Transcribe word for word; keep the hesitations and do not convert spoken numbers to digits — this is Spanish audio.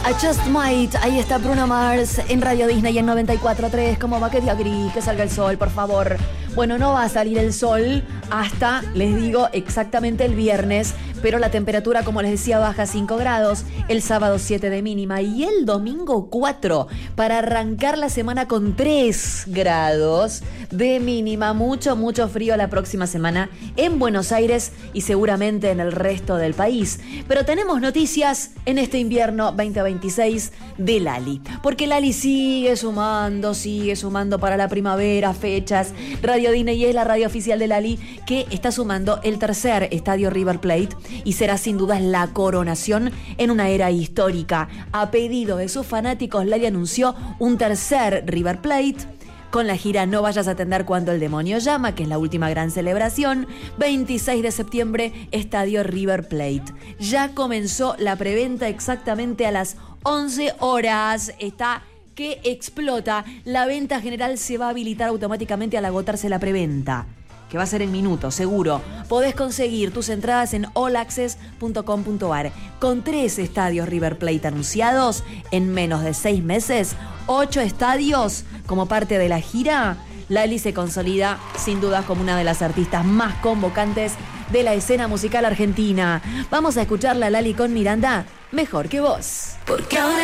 I Just Might, ahí está Bruno Mars en Radio Disney en noventa y cuatro punto tres. ¿Cómo va? Que día gris, que salga el sol, por favor. Bueno, no va a salir el sol hasta, les digo, exactamente el viernes, pero la temperatura, como les decía, baja cinco grados, el sábado siete de mínima y el domingo cuatro, para arrancar la semana con tres grados de mínima. Mucho, mucho frío la próxima semana en Buenos Aires y seguramente en el resto del país. Pero tenemos noticias en este invierno veinte veintiséis de Lali, porque Lali sigue sumando, sigue sumando para la primavera fechas. Radio Disney es la radio oficial de Lali, que está sumando el tercer estadio River Plate y será sin dudas la coronación en una era histórica. A pedido de sus fanáticos, Lali anunció un tercer River Plate con la gira No vayas a atender cuando el demonio llama, que es la última gran celebración. veintiséis de septiembre, estadio River Plate. Ya comenzó la preventa exactamente a las once horas. Está que explota. La venta general se va a habilitar automáticamente al agotarse la preventa, que va a ser en minutos, seguro. Podés conseguir tus entradas en all access punto com punto a r. Con tres estadios River Plate anunciados en menos de seis meses, ocho estadios como parte de la gira, Lali se consolida sin duda como una de las artistas más convocantes de la escena musical argentina. Vamos a escucharla a Lali con Miranda, Mejor que vos. Porque ahora